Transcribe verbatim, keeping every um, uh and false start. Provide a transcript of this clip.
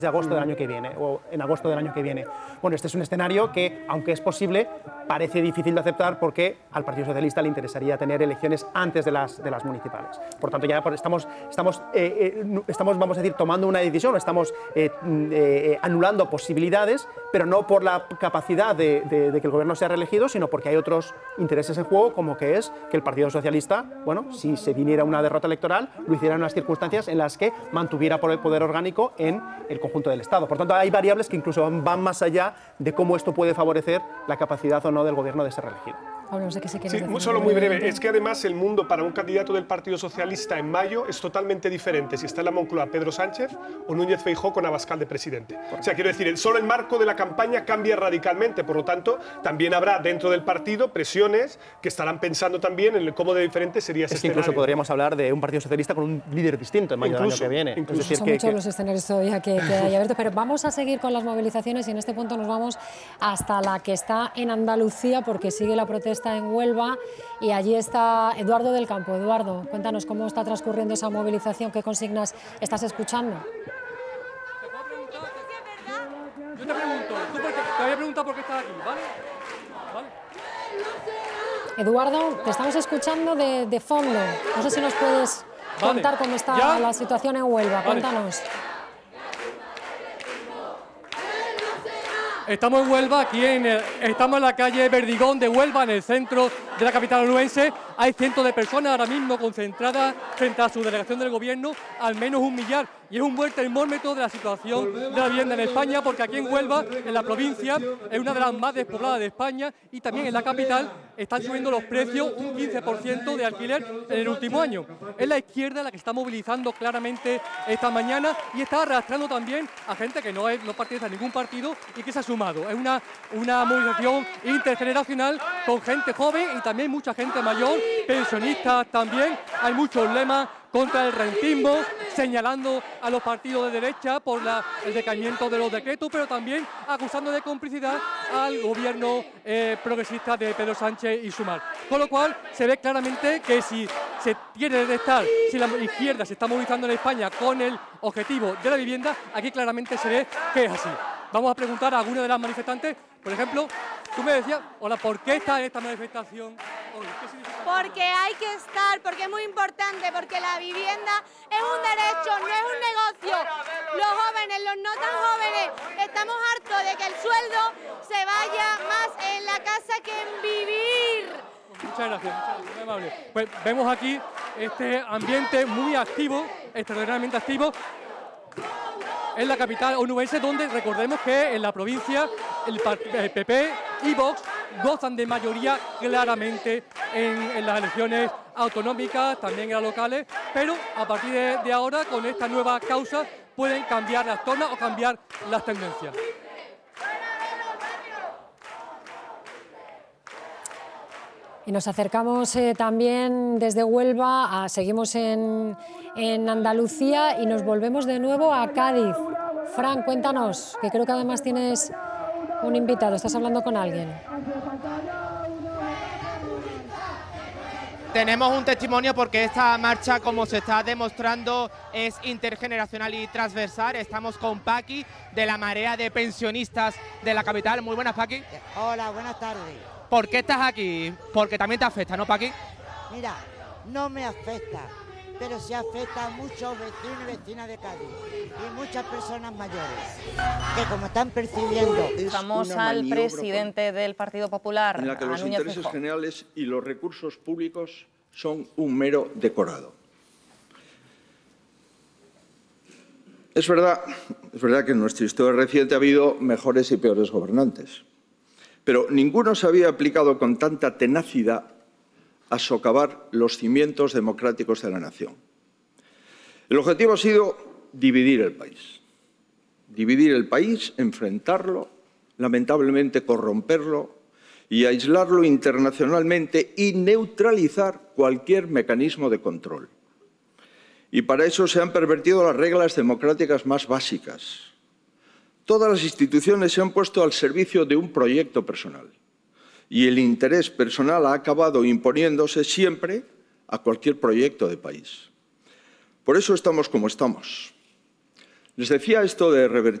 de agosto del año que viene, o en agosto del año que viene. Bueno, este es un escenario que, aunque es posible, parece difícil de aceptar porque al Partido Socialista le interesaría tener elecciones antes de las, de las municipales. Por tanto, ya estamos, estamos, eh, eh, estamos, vamos a decir, tomando una decisión, estamos eh, eh, anulando posibilidades, pero no por la capacidad de, de, de que el gobierno sea reelegido, sino porque hay otros intereses en juego, como que es que el Partido Socialista, bueno, si se viniera una derrota electoral, lo hiciera en unas circunstancias en las que mantuviera por el poder orgánico en el conjunto del Estado. Por tanto, hay variables que incluso van más allá de cómo esto puede favorecer la capacidad o no del gobierno de ser reelegido. Pablo, no sé qué se quiere Sí, decir. solo muy breve. Es que además el mundo para un candidato del Partido Socialista en mayo es totalmente diferente si está en la Moncloa Pedro Sánchez o Núñez Feijóo con Abascal de presidente. O sea, quiero decir, solo el marco de la campaña cambia radicalmente. Por lo tanto, también habrá dentro del partido presiones que estarán pensando también en cómo de diferente sería ese es que escenario. Incluso podríamos hablar de un Partido Socialista con un líder distinto en mayo del año que viene. Incluso, es decir, son que, muchos que... los escenarios todavía que, que hay abiertos, pero vamos a seguir con las movilizaciones y en este punto nos vamos hasta la que está en Andalucía porque sigue la protesta en Huelva. Y allí está Eduardo del Campo. Eduardo, cuéntanos cómo está transcurriendo esa movilización, qué consignas estás escuchando. Yo te pregunto, tú porque, te había preguntado por qué estás aquí, ¿vale? ¿Vale? Eduardo, te estamos escuchando de, de fondo. No sé si nos puedes Vale. contar cómo está ¿Ya? la situación en Huelva. Vale. Cuéntanos. Estamos en Huelva, aquí en el, estamos en la calle Verdigón de Huelva, en el centro de la capital onubense. Hay cientos de personas ahora mismo concentradas frente a su delegación del gobierno, al menos un millar. Y es un buen termómetro de la situación de la vivienda en España, porque aquí en Huelva, en la provincia, es una de las más despobladas de España y también en la capital están subiendo los precios un quince por ciento de alquiler en el último año. Es la izquierda la que está movilizando claramente esta mañana y está arrastrando también a gente que no, es, no pertenece a ningún partido y que se ha sumado. Es una, una movilización intergeneracional con gente joven y también mucha gente mayor, pensionistas también. Hay muchos lemas contra el rentismo, señalando a los partidos de derecha por la, el decaimiento de los decretos, pero también acusando de complicidad al gobierno eh, progresista de Pedro Sánchez y Sumar. Con lo cual se ve claramente que si se quiere detectar, si la izquierda se está movilizando en España con el objetivo de la vivienda, aquí claramente se ve que es así. Vamos a preguntar a alguna de las manifestantes, por ejemplo, tú me decías, hola, ¿por qué está en esta manifestación hoy? ¿Qué significa? Porque hay que estar, porque es muy importante, porque la vivienda es un derecho, no es un negocio. Los jóvenes, los no tan jóvenes, estamos hartos de que el sueldo se vaya más en la casa que en vivir. Muchas gracias, muchas gracias, muy amable. Pues vemos aquí este ambiente muy activo, extraordinariamente activo, en la capital onubense, donde recordemos que en la provincia el P P y Vox gozan de mayoría claramente en, en las elecciones autonómicas, también en las locales, pero a partir de, de ahora, con esta nueva causa, pueden cambiar las tornas o cambiar las tendencias. Y nos acercamos eh, también desde Huelva, a, seguimos en, en Andalucía y nos volvemos de nuevo a Cádiz. Fran, cuéntanos, que creo que además tienes un invitado, estás hablando con alguien. Tenemos un testimonio porque esta marcha, como se está demostrando, es intergeneracional y transversal. Estamos con Paqui, de la marea de pensionistas de la capital. Muy buenas, Paqui. Hola, buenas tardes. ¿Por qué estás aquí? Porque también te afecta, ¿no, Paqui? Mira, no me afecta, pero sí afecta a muchos vecinos y vecinas de Cádiz y muchas personas mayores, que como están percibiendo... Vamos al presidente del Partido Popular, en la que a los Núñez intereses Feijóo. generales y los recursos públicos son un mero decorado. Es verdad, es verdad que en nuestra historia reciente ha habido mejores y peores gobernantes, pero ninguno se había aplicado con tanta tenacidad a socavar los cimientos democráticos de la nación. El objetivo ha sido dividir el país. Dividir el país, enfrentarlo, lamentablemente corromperlo y aislarlo internacionalmente y neutralizar cualquier mecanismo de control. Y para eso se han pervertido las reglas democráticas más básicas. Todas las instituciones se han puesto al servicio de un proyecto personal. Y el interés personal ha acabado imponiéndose siempre a cualquier proyecto de país. Por eso estamos como estamos. Les decía esto de revertir